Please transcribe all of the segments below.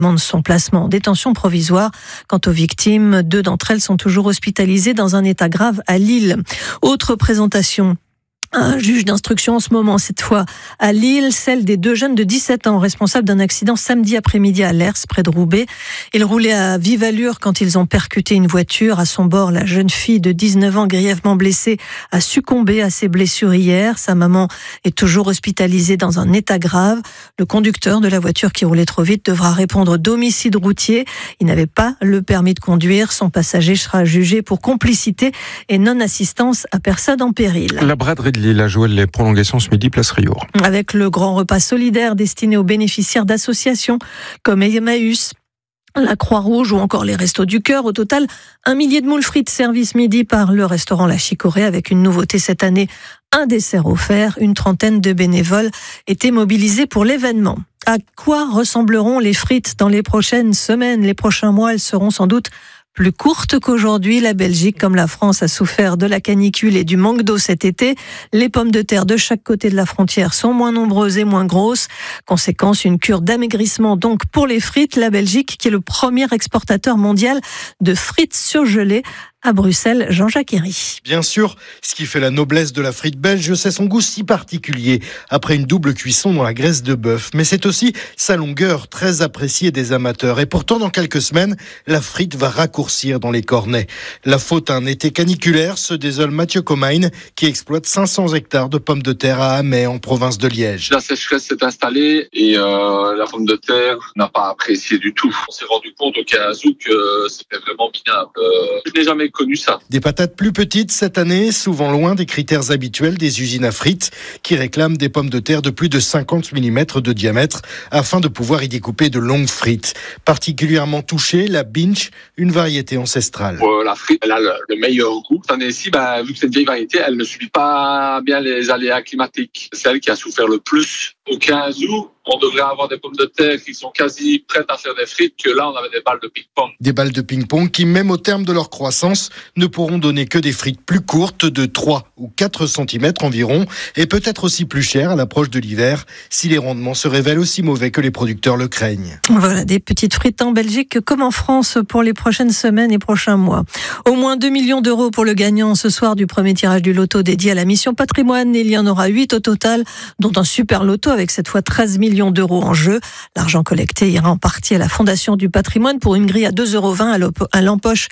demande son placement en détention provisoire. Quant aux victimes, 2 d'entre elles sont toujours hospitalisées dans un état grave à Lille. Autre présentation. Un juge d'instruction en ce moment, cette fois à Lille, celle des 2 jeunes de 17 ans responsables d'un accident samedi après-midi à Lers, près de Roubaix. Ils roulaient à vive allure quand ils ont percuté une voiture. À son bord, la jeune fille de 19 ans, grièvement blessée, a succombé à ses blessures hier. Sa maman est toujours hospitalisée dans un état grave. Le conducteur de la voiture qui roulait trop vite devra répondre d'homicide routier. Il n'avait pas le permis de conduire. Son passager sera jugé pour complicité et non-assistance à personne en péril. La braderie de Lille a joué les prolongations ce midi, place Rio. Avec le grand repas solidaire destiné aux bénéficiaires d'associations comme Emmaüs, la Croix-Rouge ou encore les Restos du Cœur. Au total, 1 millier de moules frites servis ce midi par le restaurant La Chicorée, avec une nouveauté cette année, un dessert offert. Une trentaine de bénévoles étaient mobilisés pour l'événement. À quoi ressembleront les frites dans les prochaines semaines, les prochains mois? Elles seront sans doute plus courte qu'aujourd'hui. La Belgique, comme la France, a souffert de la canicule et du manque d'eau cet été. Les pommes de terre de chaque côté de la frontière sont moins nombreuses et moins grosses. Conséquence, une cure d'amaigrissement donc pour les frites. La Belgique, qui est le premier exportateur mondial de frites surgelées. À Bruxelles, Jean-Jacques Herry. Bien sûr, ce qui fait la noblesse de la frite belge, c'est son goût si particulier, après une double cuisson dans la graisse de bœuf. Mais c'est aussi sa longueur, très appréciée des amateurs. Et pourtant, dans quelques semaines, la frite va raccourcir dans les cornets. La faute à un été caniculaire, se désole Mathieu Comain, qui exploite 500 hectares de pommes de terre à Hamay, en province de Liège. La sécheresse s'est installée et la pomme de terre n'a pas apprécié du tout. On s'est rendu compte au 15 août que c'était vraiment minable. Je n'ai jamais connu ça. Des patates plus petites cette année, souvent loin des critères habituels des usines à frites qui réclament des pommes de terre de plus de 50 mm de diamètre afin de pouvoir y découper de longues frites. Particulièrement touchée, la Binch, une variété ancestrale. La frite, elle a le meilleur goût. Cette année-ci, vu que c'est une vieille variété, elle ne subit pas bien les aléas climatiques. C'est elle qui a souffert le plus. Au 15 août, on devrait avoir des pommes de terre qui sont quasi prêtes à faire des frites, que là, on avait des balles de ping-pong. Des balles de ping-pong qui, même au terme de leur croissance, ne pourront donner que des frites plus courtes de 3 ou 4 cm environ, et peut-être aussi plus chères à l'approche de l'hiver, si les rendements se révèlent aussi mauvais que les producteurs le craignent. Voilà, des petites frites en Belgique comme en France pour les prochaines semaines et prochains mois. Au moins 2 millions d'euros pour le gagnant ce soir du premier tirage du loto dédié à la mission patrimoine. Il y en aura 8 au total, dont un super loto avec cette fois 13 millions d'euros en jeu. L'argent collecté ira en partie à la Fondation du patrimoine pour une grille à 2,20 € à l'empoche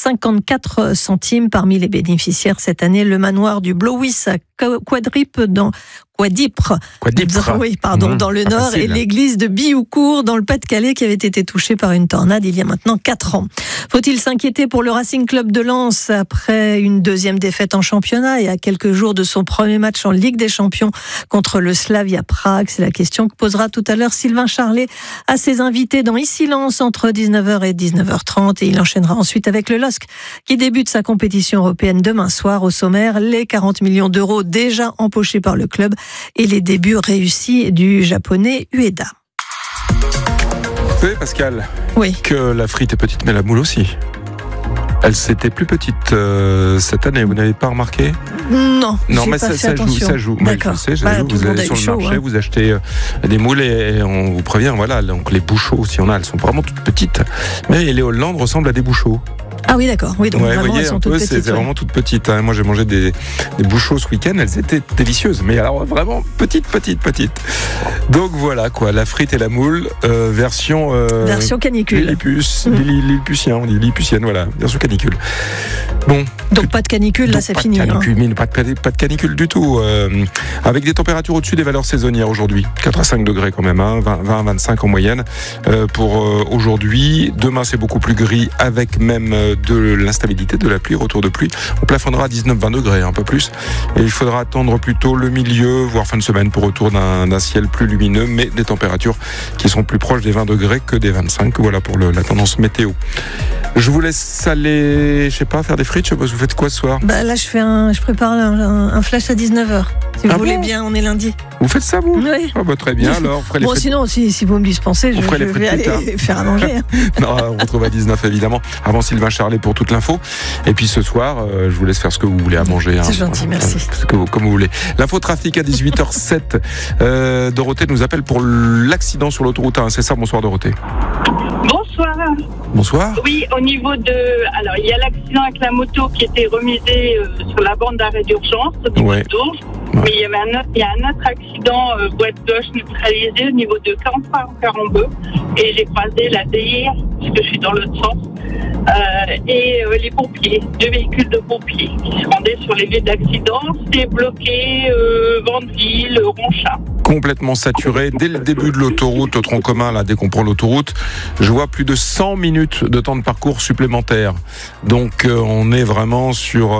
54 centimes. Parmi les bénéficiaires cette année, le manoir du Blowis à Quadripre dans dans le Nord, et l'église de Bioucourt dans le Pas-de-Calais qui avait été touchée par une tornade il y a maintenant 4 ans. Faut-il s'inquiéter pour le Racing Club de Lens après une deuxième défaite en championnat et à quelques jours de son premier match en Ligue des Champions contre le Slavia Prague? C'est la question que posera tout à l'heure Sylvain Charlet à ses invités dans Ici Lens entre 19h et 19h30, et il enchaînera ensuite avec le LOSC qui débute sa compétition européenne demain soir. Au sommaire, les 40 millions d'euros déjà empochés par le club et les débuts réussis du japonais Ueda. Vous savez, Pascal, oui, que la frite est petite, mais la moule aussi. Elle s'était plus petite cette année, vous n'avez pas remarqué? Non, mais ça joue. D'accord. Je sais, vous allez sur le marché, vous achetez des moules et on vous prévient, voilà, donc les bouchots, si on a, elles sont vraiment toutes petites. Mais les Hollandes ressemblent à des bouchots. Ah oui, d'accord. Oui, donc vraiment, elles sont toutes petites. C'est vraiment toutes petites. Moi, j'ai mangé des bouchots ce week-end. Elles étaient délicieuses. Mais alors, vraiment petites. Donc voilà, quoi. La frite et la moule, version canicule. Lilliputien, on dit lilliputienne, voilà. Version canicule. Bon. Donc pas de canicule, là, c'est fini. Pas de canicule du tout. Avec des températures au-dessus des valeurs saisonnières aujourd'hui. 4 à 5 degrés quand même, 20 à 25 en moyenne pour aujourd'hui. Demain, c'est beaucoup plus gris avec même de l'instabilité, de la pluie, retour de pluie. On plafonnera à 19-20 degrés, un peu plus. Et il faudra attendre plutôt le milieu, voire fin de semaine, pour retour d'un ciel plus lumineux, mais des températures qui sont plus proches des 20 degrés que des 25. Voilà pour la tendance météo. Je vous laisse aller, faire des frites. Je sais pas, vous faites quoi ce soir? Là, je prépare un flash à 19h. Si vous voulez bien, on est lundi. Vous faites ça, vous? Oui. Ah bah, très bien, alors. Bon, sinon, si vous me dispensez, je vais aller faire à manger. Non, on retrouve à 19, évidemment. Avant Sylvain Charlet pour toute l'info. Et puis ce soir, je vous laisse faire ce que vous voulez à manger. C'est gentil, merci. Comme vous voulez. L'info trafic à 18h07. Dorothée nous appelle pour l'accident sur l'autoroute 1. C'est ça, bonsoir Dorothée. Bonsoir. Bonsoir. Oui, au niveau de... Alors, il y a l'accident avec la moto qui était remisée sur la bande d'arrêt d'urgence du Ouais. Bourges. Ouais. Mais il y a un autre accident boîte gauche neutralisée au niveau de 43 en Carambeu. Et j'ai croisé la DIR, parce que je suis dans l'autre sens. Et les pompiers, 2 véhicules de pompiers qui se rendaient sur les lieux d'accident. C'est bloqué Vandeville, Ronchat. Complètement saturé dès le début de l'autoroute, le tronc commun, là, dès qu'on prend l'autoroute. Je vois plus de 100 minutes de temps de parcours supplémentaire. Donc, on est vraiment sur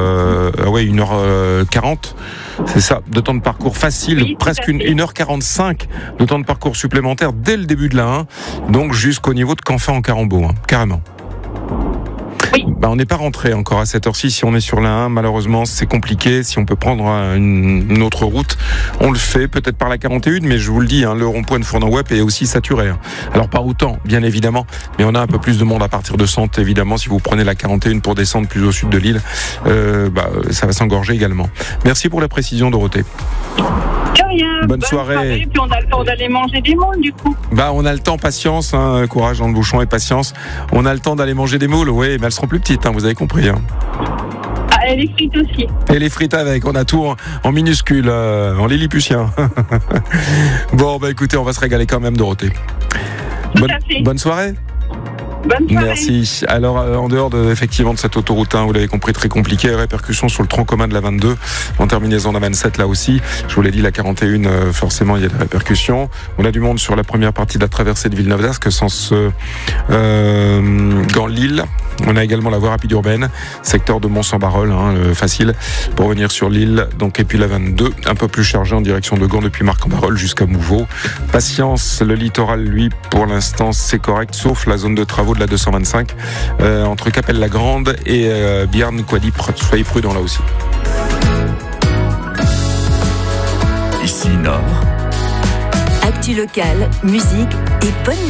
1h40. C'est ça, de temps de parcours facile, oui, presque 1h45 de temps de parcours supplémentaire dès le début de la 1, donc jusqu'au niveau de Canfin en Carambeau, carrément. Oui. On n'est pas rentré encore à cette heure-ci. Si on est sur la 1, malheureusement, c'est compliqué. Si on peut prendre une autre route, on le fait, peut-être par la 41, mais je vous le dis, le rond-point de Fournan-Wep est aussi saturé. Alors, pas autant, bien évidemment, mais on a un peu plus de monde à partir de Sante, évidemment. Si vous prenez la 41 pour descendre plus au sud de l'île, ça va s'engorger également. Merci pour la précision, Dorothée. Bonne soirée. Puis on a le temps d'aller manger des moules, du coup. On a le temps, patience, courage dans le bouchon et patience. On a le temps d'aller manger des moules, oui, mais elles seront plus petites, vous avez compris. Ah, et les frites aussi. Et les frites avec, on a tout en minuscule, en lilliputien. Bon, écoutez, on va se régaler quand même, Dorothée. Bonne soirée. Bonne soirée. Merci. Alors, en dehors de cette autoroute 1, vous l'avez compris, très compliqué, répercussions sur le tronc commun de la 22, en terminaison de la 27 là aussi. Je vous l'ai dit, la 41, forcément, il y a des répercussions. On a du monde sur la première partie de la traversée de Villeneuve d'Ascq, sens Gand-Lille. On a également la voie rapide urbaine, secteur de Mont-Saint-Barreul, facile pour venir sur l'île. Donc, et puis la 22, un peu plus chargée en direction de Gand depuis Marc-en-Barreul jusqu'à Mouveau. Patience, le littoral, lui, pour l'instant, c'est correct, sauf la zone de travaux de la 225 entre Capelle-la-Grande et Biarn-Quadipre. Soyez prudents là aussi. Ici Nord. Actu locale, musique et bonne